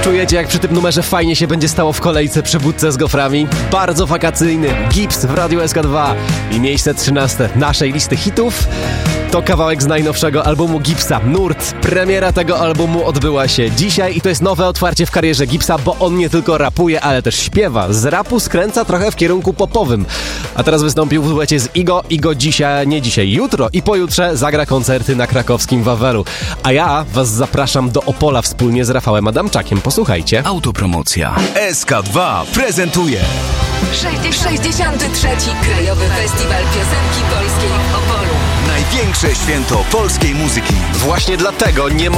Czujecie, jak przy tym numerze fajnie się będzie stało w kolejce przy budce z goframi? Bardzo wakacyjny Gips w Radiu SK2 i miejsce 13 naszej listy hitów to kawałek z najnowszego albumu Gipsa, Nurt. Premiera tego albumu odbyła się dzisiaj i to jest nowe otwarcie w karierze Gipsa, bo on nie tylko rapuje, ale też śpiewa. Z rapu skręca trochę w kierunku popowym. A teraz wystąpił w duecie z Igo. Igo dzisiaj, nie dzisiaj, jutro i pojutrze zagra koncerty na krakowskim Wawelu. A ja was zapraszam do Opola wspólnie z Rafałem Adamczakiem. Posłuchajcie. Autopromocja. SK2 prezentuje 63. Krajowy Festiwal Piosenki Polskiej w Opolu. największe święto polskiej muzyki. Właśnie dlatego nie